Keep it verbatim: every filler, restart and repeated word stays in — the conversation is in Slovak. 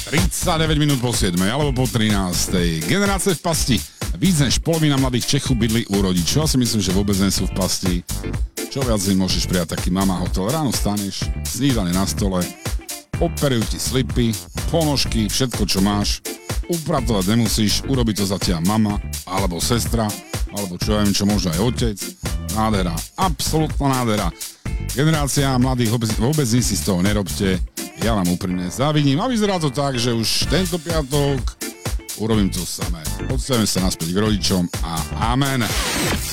tridsaťdeväť minút po siedmej alebo po trinástej. Generácie v pasti. Víc než polovina mladých Čechov bydlí u rodičov. Ja si myslím, že vôbec nie sú v pasti. Čo viac si môžeš prijať taký mama hotel. Ráno staneš, snídanie na stole, operujú ti slipy, ponožky, všetko čo máš. Upratovať nemusíš, urobiť to za tia mama, alebo sestra, alebo čo ja viem, čo možno aj otec. Nádhera, absolútna nádhera. Generácia mladých vôbec, vôbec nič si z toho nerobte. Ja vám úprimne závidím a vyzerá to tak, že už tento piatok urobím to samé. Odstavím sa naspäť k rodičom a amen.